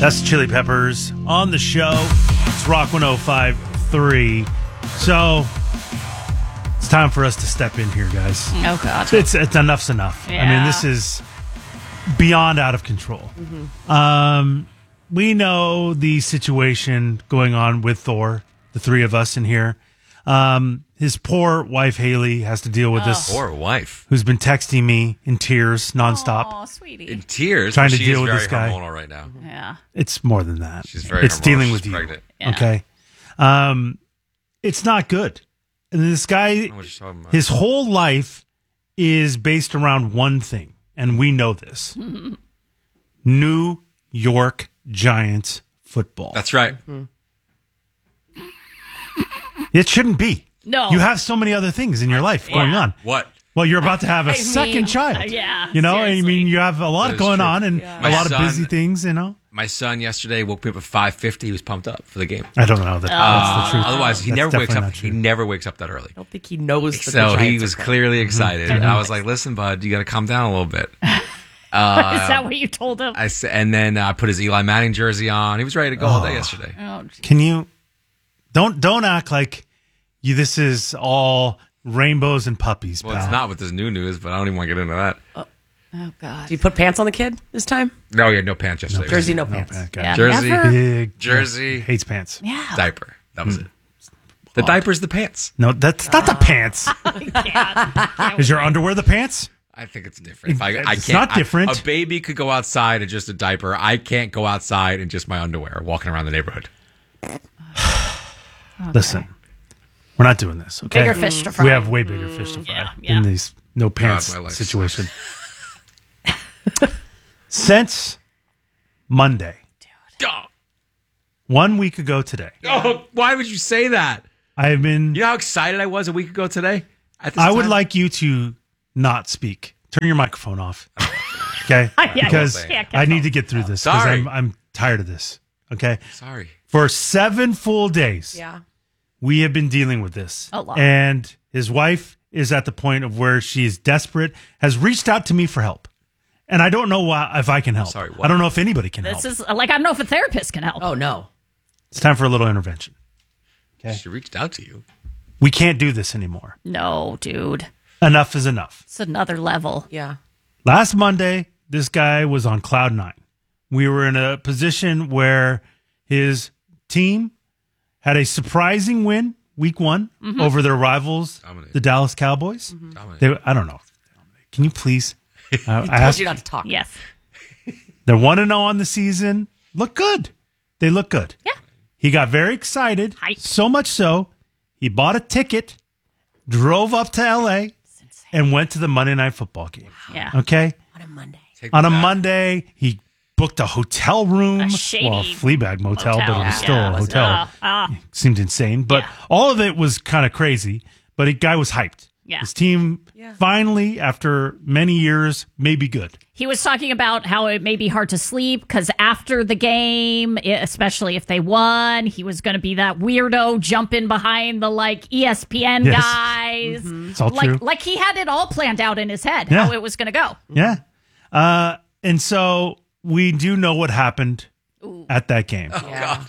That's Chili Peppers on the show. It's Rock 105.3. So it's time for us to step in here, guys. Oh, God. It's enough's enough. Yeah. I mean, this is beyond out of control. We know the situation going on with Thor, the three of us in here. His poor wife, Haley, has to deal with this. Poor wife. Who's been texting me in tears nonstop. Oh, sweetie. In tears. Trying to she deal is with very this guy. hormonal right now. Yeah. It's more than that. She's very It's hormonal. dealing She's with you. pregnant. Yeah. Okay. It's not good. And this guy, know what you're talking about. his whole life is based around one thing, and we know this. New York Giants football. That's right. It shouldn't be. No. You have so many other things in your life going on. What? Well, you're about to have a I mean, second child. yeah, You know, seriously. I mean, you have a lot That is going true. on and Yeah. a My lot of son- busy things, you know? My son yesterday woke me up at 5:50. He was pumped up for the game. I don't know that that's the truth. Otherwise, he That's never wakes definitely up. not true. He never wakes up that early. I don't think he knows that So the he Giants was are playing. clearly excited. And I was like, "Listen, bud, you got to calm down a little bit." Is that what you told him? I said, and then I put his Eli Manning jersey on. He was ready to go all day yesterday. Oh, gee. Can you don't act like this is all rainbows and puppies, Well, pal. it's not with this new news, but I don't even want to get into that. Oh, God. Did you put pants on the kid this time? No, he had no pants yesterday. Jersey, no No, pants. bad guy. Yeah. Jersey, Never? Big Jersey, hates pants. Yeah. diaper. That was it. The diaper's the pants. No, that's not the pants. Yeah. Is your underwear the pants? I think it's different. If I It's can't, not different. A baby could go outside in just a diaper. I can't go outside in just my underwear walking around the neighborhood. Listen, we're not doing this. Okay, Bigger fish to fry. We have way bigger fish to fry yeah. in these no pants my life situation. Since Monday, Oh, 1 week ago today, why would you say that? I have been. You know how excited I was a week ago today? At this I would time? like you to not speak. Turn your microphone off. Okay, Yeah, because yeah, I need to get through this. 'cause Sorry. I'm tired of this. Okay, Sorry. for 7 full days. Yeah. We have been dealing with this. A lot. And his wife is at the point of where she is desperate, has reached out to me for help. And I don't know if I can help. Sorry, what? I don't know if anybody can This help. is like, I don't know if a therapist can help. Oh, no. It's time for a little intervention. She reached out to you. We can't do this anymore. No, dude. Enough is enough. It's another level. Yeah. Last Monday, this guy was on cloud nine. We were in a position where his team had a surprising win week one over their rivals, Dominated. the Dallas Cowboys. Dominated. I don't know. Can you please? I Told asked, you not to talk. Yes. they're 1-0 on the season. Look good. They look good. Yeah. He got very excited. Hype. So much so, he bought a ticket, drove up to L.A., and went to the Monday Night Football game. Yeah. Okay? On a Monday. Take On me a back. Monday, he booked a hotel room. A shady well, a Fleabag motel, but it was still Yeah. a hotel. Seemed insane. But all of it was kind of crazy. But the guy was hyped. Yeah. His team Yeah. finally, after many years, may be good. He was talking about how it may be hard to sleep because after the game, especially if they won, he was going to be that weirdo jumping behind the ESPN Yes. guys. It's all true. Like he had it all planned out in his head Yeah. how it was going to go. Yeah. And so we do know what happened at that game. Yeah.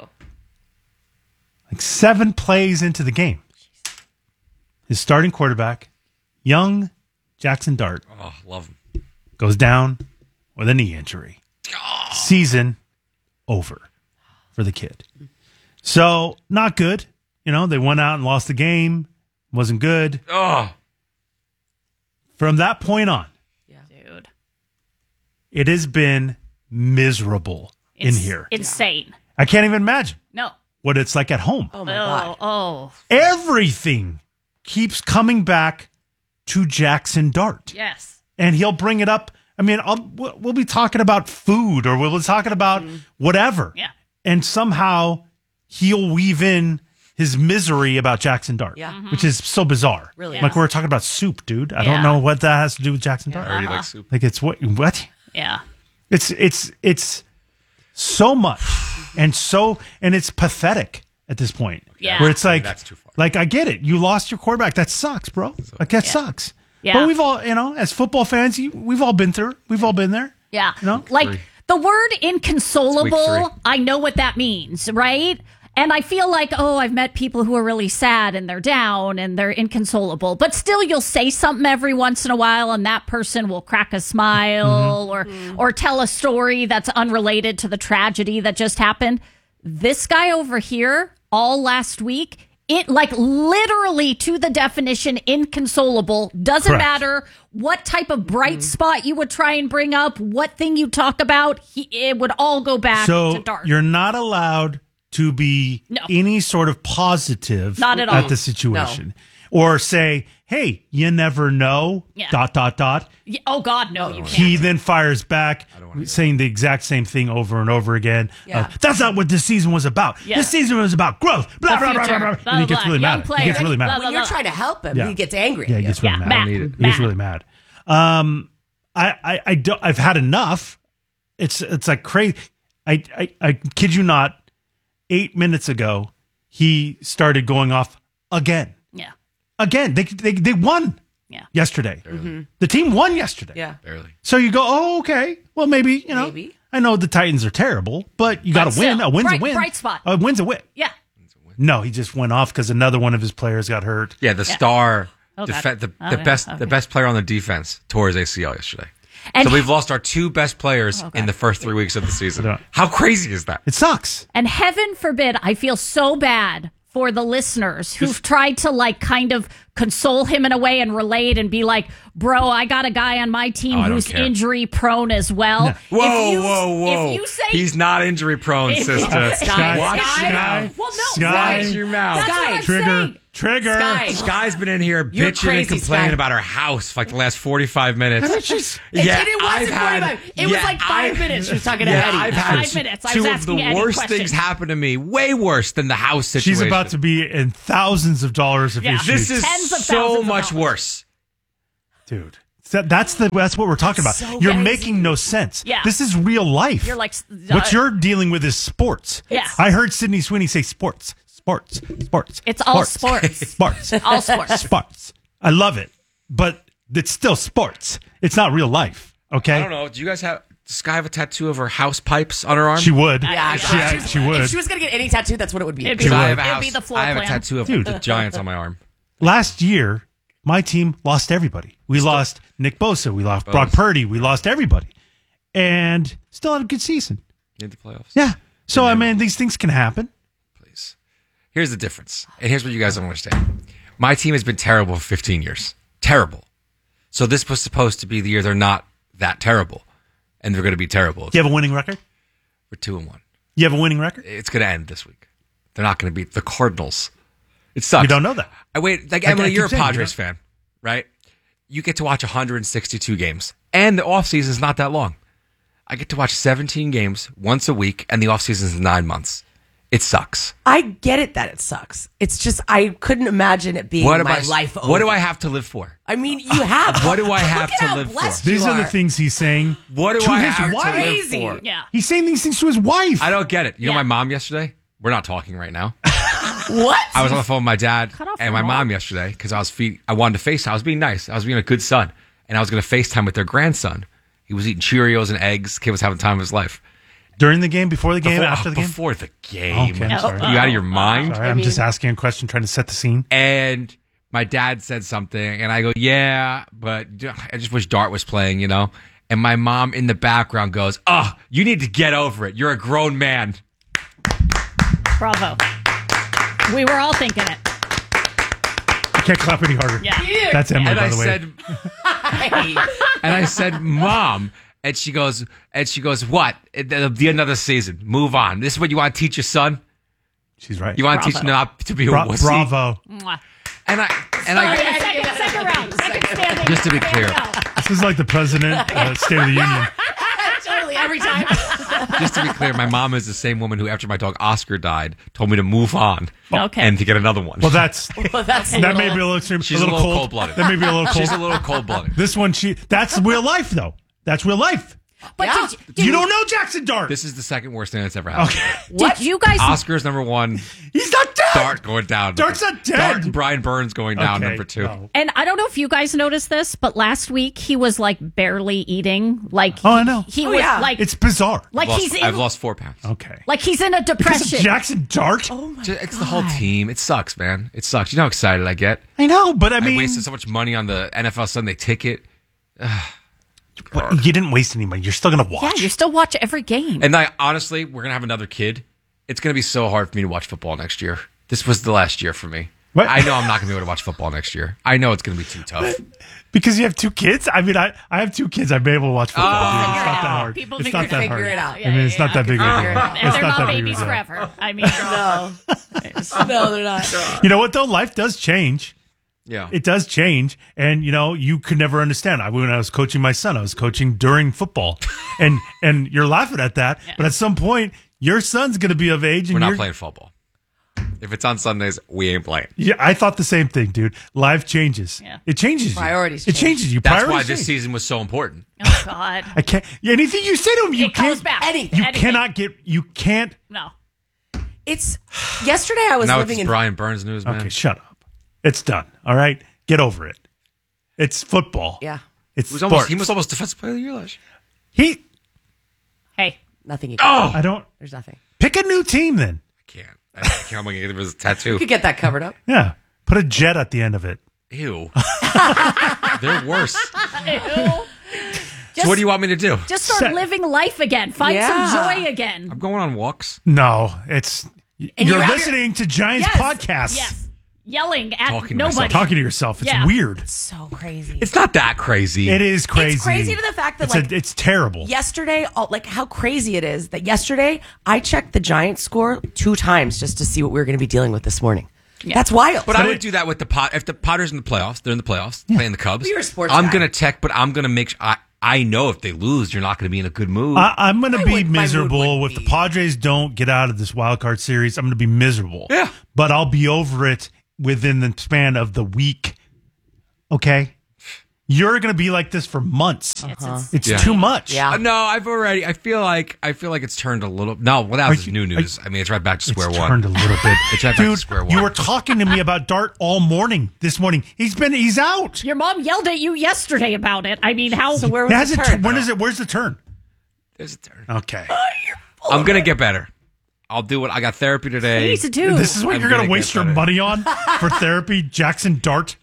Like 7 plays into the game, his starting quarterback, young Jackson Dart, Oh, love him. goes down with a knee injury. Season over for the kid. So, not good. You know, they went out and lost the game. Wasn't good. Oh, From that point on, Dude. it has been miserable in It's here. Insane. I can't even imagine No. what it's like at home. Oh, my God. Oh. Everything keeps coming back to Jackson Dart. Yes. And he'll bring it up. I mean, we'll be talking about food or we'll be talking about whatever. Yeah. And somehow he'll weave in his misery about Jackson Dart. Yeah. Which is so bizarre. Really Like is. we were talking about soup, dude. I Yeah. don't know what that has to do with Jackson Dart. I already like soup. Like it's what? Yeah. It's so much and it's pathetic at this point. Yeah. Where it's like That's too far. Like I get it. You lost your quarterback. That sucks, bro. Like that sucks. Yeah. But we've all, as football fans, we've all been through it. We've all been there. Yeah. No? Like The word It's week inconsolable, 3. I know what that means, right? And I feel like, I've met people who are really sad and they're down and they're inconsolable. But still, you'll say something every once in a while and that person will crack a smile or tell a story that's unrelated to the tragedy that just happened. This guy over here, all last week, it like literally to the definition inconsolable. Doesn't Correct. matter what type of bright spot you would try and bring up, what thing you talk about, it would all go back to So dark. you're not allowed to be No. any sort of positive Not at all. the situation. Or say, hey, you never know, ... Yeah. Yeah, oh God, no, you can't. He then fires back, saying the exact same thing over and over again. Yeah. That's not what this season was about. Yeah. This season was about growth. Blah, The blah, blah, future. blah, blah. Blah, And he blah, gets really young mad. He players. gets really mad. Blah, When you're trying to help him, Yeah. he gets angry. Yeah, at he you. gets really Yeah, mad. mad. He gets Mad. really mad. I don't, I've had enough. It's like crazy. I kid you not. 8 minutes ago, he started going off again. Yeah, Again, they won yeah. yesterday. The team won yesterday. Yeah. Barely. So you go, oh, okay. Well, maybe, Maybe. I know the Titans are terrible, but you got to win. still, A win's a bright- win. bright spot. A win's a win. Yeah. No, he just went off because another one of his players got hurt. Yeah, the star, Oh, defe- God. the, Oh, the yeah. best, Okay. the best player on the defense tore his ACL yesterday. And, So we've lost our 2 best players God. in the first 3 weeks of the season. Yeah. How crazy is that? It sucks. and heaven forbid, I feel so bad for the listeners who've tried to like kind of console him in a way and relate and be like, bro, I got a guy on my team Oh, I don't who's care. injury prone as well. Whoa, If you- whoa. If you say He's not injury prone, If- sister. Sky, Watch Sky. your mouth. well, no, Sky. right. Watch your mouth. That's what Sky. I'm Trigger. saying. Trigger. Sky. Sky's been in here You're bitching crazy, and complaining Sky. about her house for like the last 45 minutes. It wasn't 45. It was like 5 minutes. She was talking to Eddie. I've had 5 minutes. I was two of the asking Eddie worst questions. things happen to me. Way worse than the house situation. She's about to be in thousands of dollars of Yeah. issues. This is Tens of so thousands of much dollars. worse. Dude. That's what we're talking about. So You're crazy. making no sense. Yeah. This is real life. You're like, what you're dealing with is sports. Yeah. I heard Sydney Sweeney say sports. It's all sports. Sports. All sports. Sports. I love it, but it's still sports. It's not real life. Okay. I don't know. Do you guys have? Does Sky have a tattoo of her house pipes on her arm? She would. Yeah, she would. If she was going to get any tattoo, that's what it would be. It'd be, She I would. have a it'd house. be the floor I have plan. a tattoo of Dude. the Giants on my arm. Last year, my team lost everybody. We lost Nick Bosa. We lost Brock Purdy. We lost everybody, and still had a good season. In the playoffs. Yeah. So I mean, these things can happen. Please. Here's the difference, and here's what you guys don't understand. My team has been terrible for 15 years. Terrible. So this was supposed to be the year they're not that terrible, and they're going to be terrible. You have a winning record. We're 2-1. You have a winning record. It's going to end this week. They're not going to beat the Cardinals. It sucks. You don't know that. I wait, like I Emily, keep you're a saying, Padres fan, right? You get to watch 162 games, and the offseason is not that long. I get to watch 17 games once a week, and the offseason is 9 months. It sucks. I get it that it sucks. It's just I couldn't imagine it being my life over. What do I have to live for? I mean, you have. What do I have Look at to how live for? blessed These you are the things he's saying. What do to I his have wife. to live Crazy. for? Yeah. He's saying these things to his wife. I don't get it. You know Yeah. my mom yesterday? We're not talking right now. What? I was on the phone with my dad Cut off and your my mom. mom yesterday because I wanted to FaceTime. I was being nice. I was being a good son. And I was going to FaceTime with their grandson. He was eating Cheerios and eggs. Kid was having the time of his life. During the game, before the game, after the game. Before the game. Okay, I'm sorry. You out of your mind? Sorry, I'm just asking a question, trying to set the scene. And my dad said something, and I go, yeah, but I just wish Dart was playing, you know? And my mom in the background goes, oh, you need to get over it. You're a grown man. Bravo. We were all thinking it. I can't clap any harder. Yeah. That's Emily, And by I the way. said, and I said, Mom. And she goes, what? It'll be another season. Move on. This is what you want to teach your son? She's right. You want to teach him not to be a wussy? Bravo. Mwah. And Second round. Second standing. Just to be clear. There you go. This is like the president, State of the Union. Totally every time. Just to be clear, my mom is the same woman who, after my dog Oscar died, told me to move on Okay. and to get another one. Well, that's Well, that's that may be a little extreme. She's a little cold-blooded. That may be a little cold. She's a little cold-blooded. This one, that's real life, though. That's real life. But Yeah. You don't know Jackson Dart. This is the second worst thing that's ever happened. Okay. Did you guys? Oscar's number one. He's not dead. Dart going down. Dart's not dead. Dart and Brian Burns going down, Okay, number 2. no. And I don't know if you guys noticed this, but last week he was like barely eating. Like, Oh, I know. He Oh, was yeah. like, It's bizarre. like I've lost 4 pounds. Okay. like he's in a Because of depression. Jackson Dart? Oh my It's the whole team. It sucks, man. It sucks. You know how excited I get? I know, but I I mean, wasted so much money on the NFL Sunday ticket. you didn't waste any money. You're still going to watch. Yeah, you still watch every game. And honestly, we're going to have another kid. It's going to be so hard for me to watch football next year. This was the last year for me. What? I know I'm not going to be able to watch football next year. I know it's going to be too tough. Because you have 2 kids? I mean, I have 2 kids. I've been able to watch football. Dude. It's Figure it not that out. hard. People it's figure not that it hard. out. I mean, it's not that big of a deal. And It's they're not not that big of a babies deal. forever. I mean, No, they're not. You know what, though? Life does change. Yeah. It does change. And, you could never understand. When I was coaching my son, I was coaching during football. and you're laughing at that. Yeah. But at some point, your son's going to be of age. And We're not playing football. If it's on Sundays, we ain't playing. Yeah, I thought the same thing, dude. Life changes. Yeah. It changes you. Priorities It change. changes you. That's Priorities why this change. season was so important. oh God, I can't. Anything you say to him, you it can't. comes back. Anything. You Anything. cannot get. You can't. No. It's yesterday I was Now living it's in Brian Burns news, man. Okay, shut up. It's done. All right, get over it. It's football. Yeah. It's He sports. was almost defensive player of the year last He. year. Hey, nothing you can I don't. There's nothing. Pick a new team then. I can't. I'm going to get his tattoo. You could get that covered up. Yeah. Put a jet at the end of it. Ew. They're worse. just, So what do you want me to do? just start Set- living life again. Find Yeah. some joy again. I'm going on walks. No, it's. You're you're out listening to Giants Yes. podcasts. Yes. Yelling at Talking to nobody. myself. Talking to yourself. It's Yeah. weird. So crazy. It's not that crazy. It is crazy. It's crazy to the fact that it's terrible. yesterday, like how crazy it is that yesterday I checked the Giants score 2 times just to see what we were going to be dealing with this morning. That's wild. But I would do that with if the Potters in the playoffs, they're in the playoffs, playing the Cubs. You're a sports I'm guy. going to check, but I'm going to make sure. I know if they lose, you're not going to be in a good mood. I'm going to My be mood miserable wouldn't if the be. Padres don't get out of this wild card series. I'm going to be miserable. Yeah. But I'll be over it within the span of the week. Okay? You're going to be like this for months. It's Yeah. too much. Yeah. No, I feel like it's turned a little. No, without this new news, I mean, it's right back to square It's one. turned a little bit. It's right back Dude, to square one. you were talking to me about Dart all morning this morning. He's out. Your mom yelled at you yesterday about it. I mean, how? So where It was hasn't the turn? when is it? Where's the turn? There's a turn. Okay. I'm going to get better. I'll do it. I got therapy today. Easy to do. This is what I'm you're going gonna to waste get your better. money on for therapy, Jackson Dart?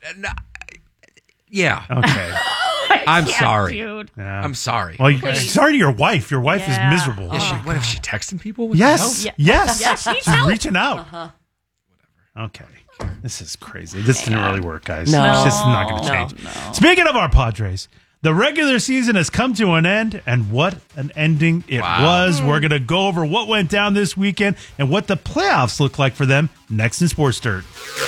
Yeah. Okay. I'm Yeah, sorry. dude. Yeah. I'm sorry. Well, sorry to your wife. Your wife Yeah. is miserable. Is she, what if she texting people? What Yes. the hell? Yes. Yeah, she needs She's help. reaching out. Okay. This is crazy. This didn't really work, guys. No. It's just not going to change. Speaking of our Padres, the regular season has come to an end, and what an ending it was. We're going to go over what went down this weekend and what the playoffs look like for them next in Sports Dirt.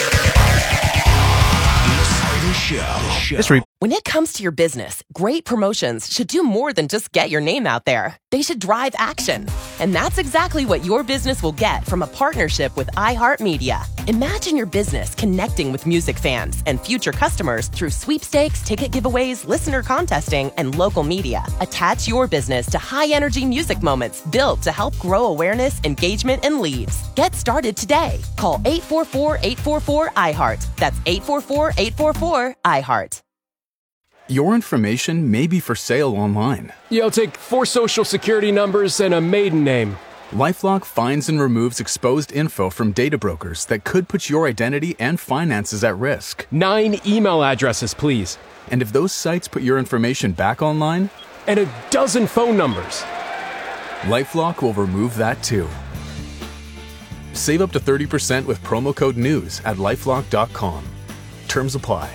When it comes to your business, great promotions should do more than just get your name out there. They should drive action. And that's exactly what your business will get from a partnership with iHeartMedia. Imagine your business connecting with music fans and future customers through sweepstakes, ticket giveaways, listener contesting, and local media. Attach your business to high-energy music moments built to help grow awareness, engagement, and leads. Get started today. Call 844-844-iHeart. That's 844-844-iHeart. Your information may be for sale online. You'll take 4 social security numbers and a maiden name. LifeLock finds and removes exposed info from data brokers that could put your identity and finances at risk. 9 email addresses, please. And if those sites put your information back online, And a dozen phone numbers. LifeLock will remove that too. Save up to 30% with promo code NEWS at LifeLock.com. Terms apply.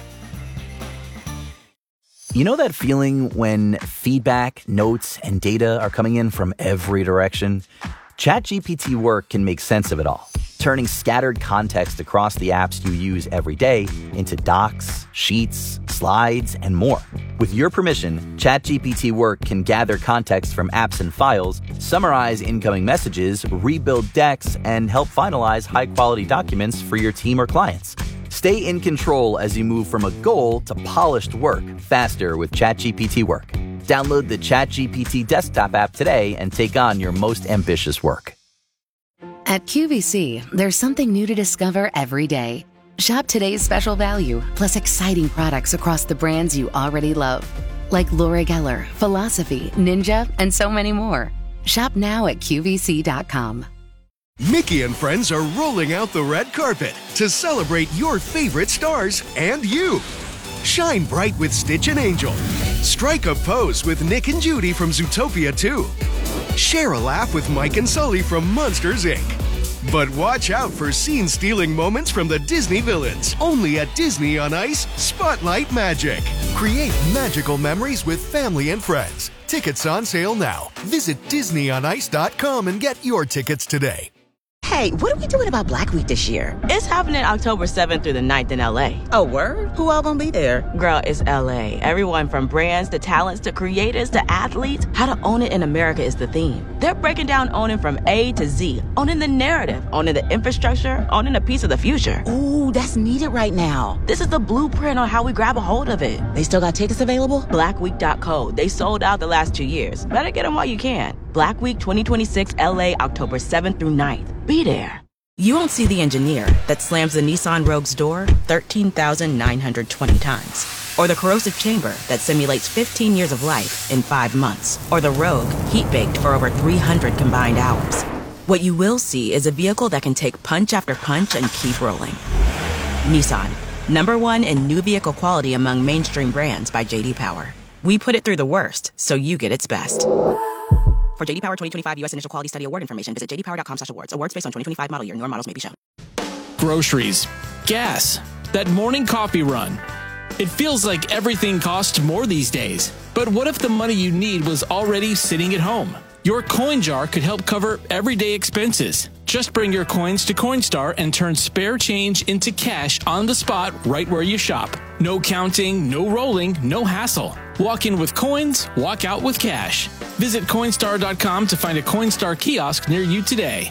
You know that feeling when feedback, notes, and data are coming in from every direction? ChatGPT Work can make sense of it all, turning scattered context across the apps you use every day into docs, sheets, slides, and more. With your permission, ChatGPT Work can gather context from apps and files, summarize incoming messages, rebuild decks, and help finalize high-quality documents for your team or clients. Stay in control as you move from a goal to polished work faster with ChatGPT Work. Download the ChatGPT desktop app today and take on your most ambitious work. At QVC, there's something new to discover every day. Shop today's special value, plus exciting products across the brands you already love. Like Laura Geller, Philosophy, Ninja, and so many more. Shop now at QVC.com. Mickey and friends are rolling out the red carpet to celebrate your favorite stars and you. Shine bright with Stitch and Angel. Strike a pose with Nick and Judy from Zootopia 2. Share a laugh with Mike and Sully from Monsters, Inc. But watch out for scene-stealing moments from the Disney villains. Only at Disney on Ice, Spotlight Magic. Create magical memories with family and friends. Tickets on sale now. Visit DisneyOnIce.com and get your tickets today. Hey, what are we doing about Black Week this year? It's happening October 7th through the 9th in LA. Oh, word? Who all gonna be there? Girl, it's LA. Everyone from brands to talents to creators to athletes. How to own it in America is the theme. They're breaking down owning from A to Z. Owning the narrative, owning the infrastructure, owning a piece of the future. Ooh, that's needed right now. This is the blueprint on how we grab a hold of it. They still got tickets available? Blackweek.co. They sold out the last 2 years. Better get them while you can. Black Week 2026 LA, October 7th through 9th. Be there. You won't see the engineer that slams the Nissan Rogue's door 13,920 times. Or the corrosive chamber that simulates 15 years of life in 5 months. Or the Rogue heat-baked for over 300 combined hours. What you will see is a vehicle that can take punch after punch and keep rolling. Nissan, #1 in new vehicle quality among mainstream brands by J.D. Power. We put it through the worst, so you get its best. For J.D. Power 2025 U.S. Initial Quality Study Award information, visit jdpower.com/awards. Awards based on 2025 model year. Newer models may be shown. Groceries, gas, that morning coffee run. It feels like everything costs more these days. But what if the money you need was already sitting at home? Your coin jar could help cover everyday expenses. Just bring your coins to Coinstar and turn spare change into cash on the spot right where you shop. No counting, no rolling, no hassle. Walk in with coins, walk out with cash. Visit Coinstar.com to find a Coinstar kiosk near you today.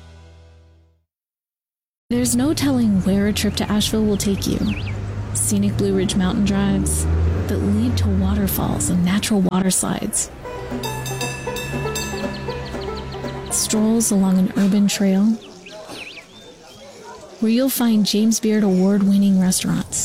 There's no telling where a trip to Asheville will take you. Scenic Blue Ridge mountain drives that lead to waterfalls and natural water slides. Strolls along an urban trail where you'll find James Beard award-winning restaurants.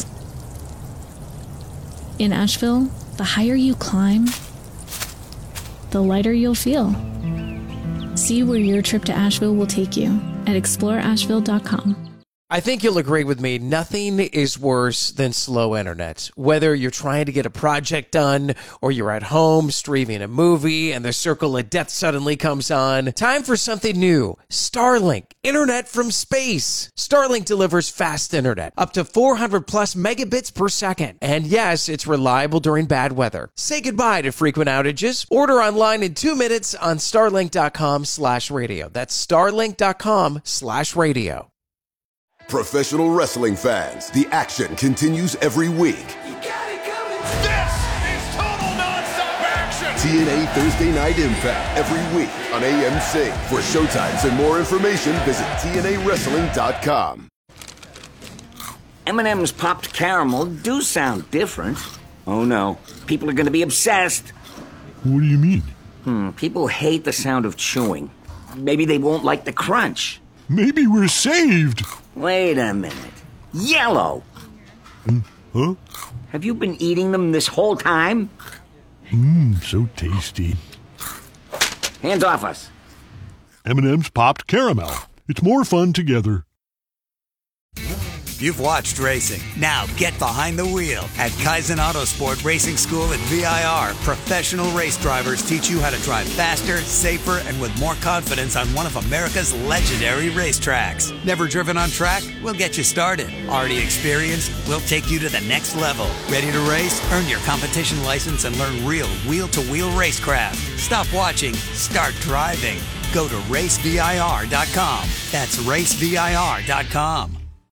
In Asheville, the higher you climb, the lighter you'll feel. See where your trip to Asheville will take you at exploreasheville.com. I think you'll agree with me, nothing is worse than slow internet. Whether you're trying to get a project done or you're at home streaming a movie and the circle of death suddenly comes on, time for something new. Starlink, internet from space. Starlink delivers fast internet, up to 400 plus megabits per second. And yes, it's reliable during bad weather. Say goodbye to frequent outages. Order online in 2 minutes on starlink.com/radio. That's starlink.com/radio. Professional wrestling fans, the action continues every week. This is total nonstop action! TNA Thursday Night Impact every week on AMC. For showtimes and more information, visit TNAWrestling.com. M&M's popped caramel do sound different. Oh no, people are going to be obsessed. What do you mean? People hate the sound of chewing. Maybe they won't like the crunch. Maybe we're saved. Wait a minute. Yellow! Huh? Have you been eating them this whole time? So tasty. Hands off us. M&M's popped caramel. It's more fun together. You've watched racing. Now get behind the wheel. At Kaizen Autosport Racing School at VIR, professional race drivers teach you how to drive faster, safer, and with more confidence on one of America's legendary racetracks. Never driven on track? We'll get you started. Already experienced? We'll take you to the next level. Ready to race? Earn your competition license and learn real wheel-to-wheel racecraft. Stop watching. Start driving. Go to racevir.com. That's racevir.com.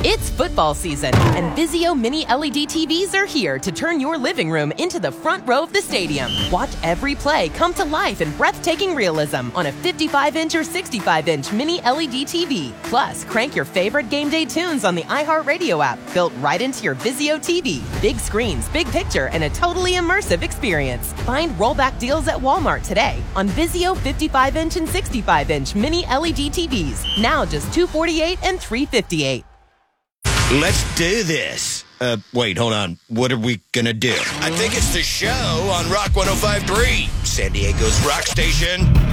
It's football season, and Vizio Mini LED TVs are here to turn your living room into the front row of the stadium. Watch every play come to life in breathtaking realism on a 55-inch or 65-inch Mini LED TV. Plus, crank your favorite game day tunes on the iHeartRadio app, built right into your Vizio TV. Big screens, big picture, and a totally immersive experience. Find rollback deals at Walmart today on Vizio 55-inch and 65-inch Mini LED TVs. Now just $248 and $358. Let's do this. Wait, hold on. What are we gonna do? I think it's the show on Rock 105.3, San Diego's rock station.